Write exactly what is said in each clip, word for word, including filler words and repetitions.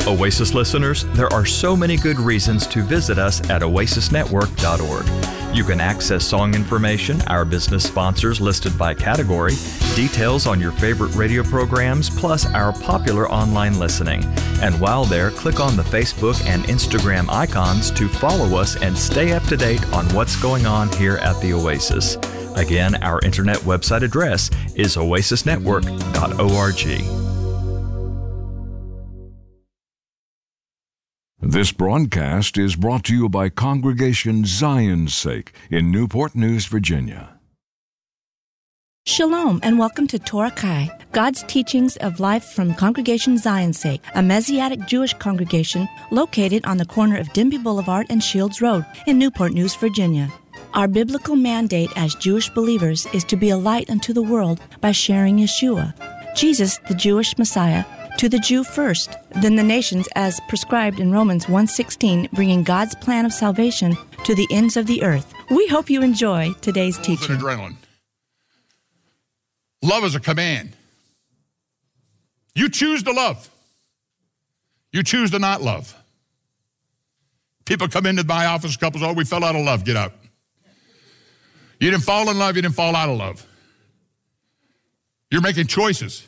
Oasis listeners, there are so many good reasons to visit us at oasis network dot org. You can access song information, our business sponsors listed by category, details on your favorite radio programs, plus our popular online listening. And while there, click on the Facebook and Instagram icons to follow us and stay up to date on what's going on here at the Oasis. Again, our internet website address is oasis network dot org. This broadcast is brought to you by Congregation Zion's Sake in Newport News, Virginia. Shalom and welcome to Torah Kai, God's teachings of life from Congregation Zion's Sake, a Messianic Jewish congregation located on the corner of Denby Boulevard and Shields Road in Newport News, Virginia. Our biblical mandate as Jewish believers is to be a light unto the world by sharing Yeshua, Jesus, the Jewish Messiah, to the Jew first, then the nations as prescribed in Romans one sixteen, bringing God's plan of salvation to the ends of the earth. We hope you enjoy today's teaching. Adrenaline. Love is a command. You choose to love. You choose to not love. People come into my office, couples, oh, we fell out of love, get out. You didn't fall in love, you didn't fall out of love. You're making choices.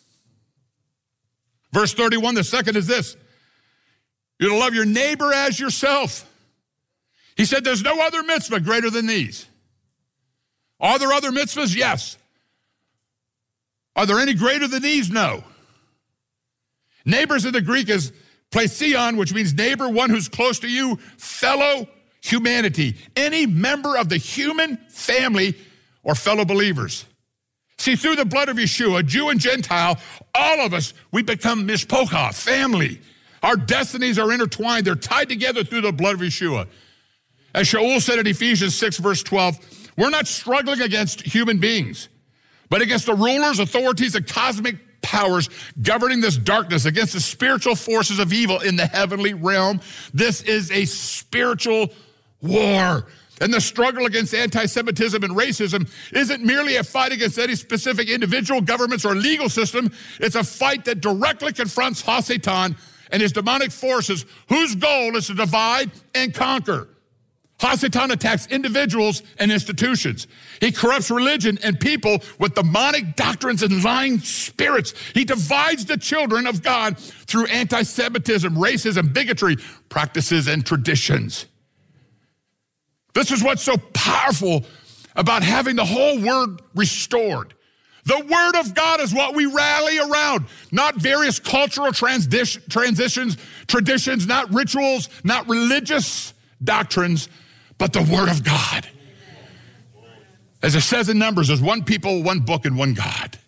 Verse thirty-one, the second is this. You're to love your neighbor as yourself. He said there's no other mitzvah greater than these. Are there other mitzvahs? Yes. Are there any greater than these? No. Neighbors in the Greek is plesion, which means neighbor, one who's close to you, fellow humanity. Any member of the human family or fellow believers. See, through the blood of Yeshua, Jew and Gentile, all of us, we become mishpocha, family. Our destinies are intertwined. They're tied together through the blood of Yeshua. As Shaul said in Ephesians six, verse twelve, we're not struggling against human beings, but against the rulers, authorities, and cosmic powers governing this darkness, against the spiritual forces of evil in the heavenly realm. This is a spiritual war. And the struggle against anti-Semitism and racism isn't merely a fight against any specific individual, governments, or legal system. It's a fight that directly confronts HaSatan and his demonic forces, whose goal is to divide and conquer. HaSatan attacks individuals and institutions. He corrupts religion and people with demonic doctrines and lying spirits. He divides the children of God through anti-Semitism, racism, bigotry, practices, and traditions. This is what's so powerful about having the whole word restored. The word of God is what we rally around, not various cultural transition, transitions, traditions, not rituals, not religious doctrines, but the word of God. As it says in Numbers, there's one people, one book, and one God.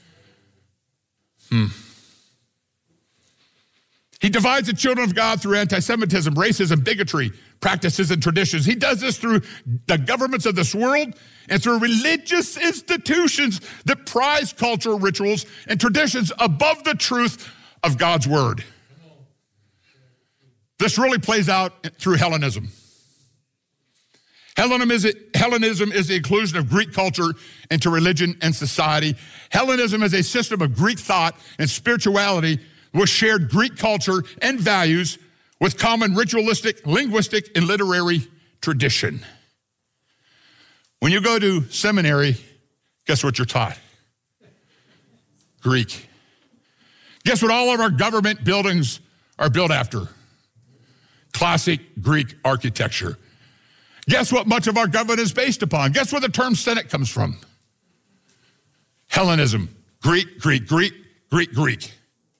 Hmm. He divides the children of God through anti-Semitism, racism, bigotry, practices, and traditions. He does this through the governments of this world and through religious institutions that prize cultural rituals and traditions above the truth of God's word. This really plays out through Hellenism. Hellenism is, Hellenism is the inclusion of Greek culture into religion and society. Hellenism is a system of Greek thought and spirituality with shared Greek culture and values with common ritualistic, linguistic, and literary tradition. When you go to seminary, guess what you're taught? Greek. Guess what all of our government buildings are built after? Classic Greek architecture. Guess what much of our government is based upon? Guess where the term Senate comes from? Hellenism. Greek, Greek, Greek, Greek, Greek.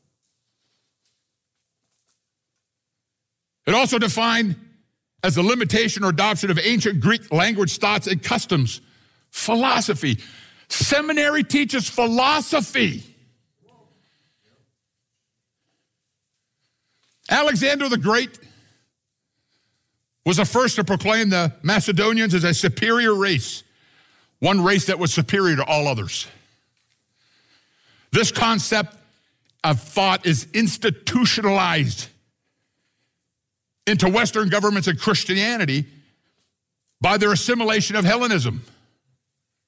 It also defined as the limitation or adoption of ancient Greek language, thoughts, and customs. Philosophy. Seminary teaches philosophy. Alexander the Great was the first to proclaim the Macedonians as a superior race, one race that was superior to all others. This concept of thought is institutionalized into Western governments and Christianity by their assimilation of Hellenism.